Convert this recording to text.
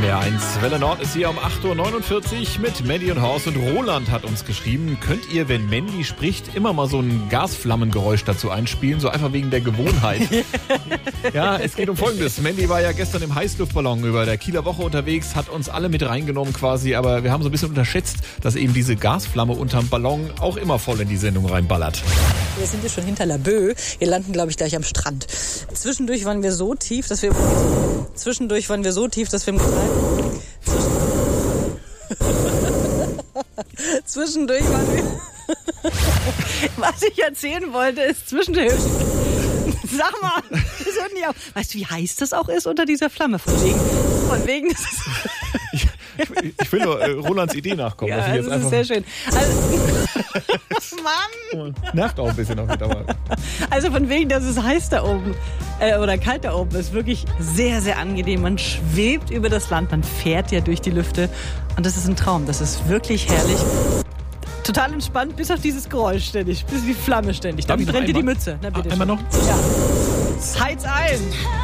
SWR1 Welle Nord ist hier um 8.49 Uhr mit Mandy und Horst. Und Roland hat uns geschrieben, könnt ihr, wenn Mandy spricht, immer mal so ein Gasflammengeräusch dazu einspielen, so einfach wegen der Gewohnheit. Ja, es geht um Folgendes. Mandy war ja gestern im Heißluftballon über der Kieler Woche unterwegs, hat uns alle mit reingenommen quasi, aber wir haben so ein bisschen unterschätzt, dass eben diese Gasflamme unterm Ballon auch immer voll in die Sendung reinballert. Wir sind jetzt schon hinter Laboe. Wir landen, glaube ich, gleich am Strand. Zwischendurch waren wir so tief, dass wir Zwischendurch waren wir... Was ich erzählen wollte, ist zwischendurch... Sag mal, das hört nicht auf. Weißt du, wie heiß das auch ist unter dieser Flamme? Von wegen ist es... Ich will nur Rolands Idee nachkommen. Ja, dass ich jetzt das ist sehr schön. Also, Mann! Nervt auch ein bisschen auf mit, aber... Also von wegen, dass es heiß da oben oder kalt da oben ist, wirklich sehr, sehr angenehm. Man schwebt über das Land, man fährt ja durch die Lüfte und das ist ein Traum. Das ist wirklich herrlich. Total entspannt, bis auf dieses Geräusch ständig, bis die Flamme ständig. Dann brennt dir die Mütze. Na, bitte einmal schon. noch? Ja. Heiz ein!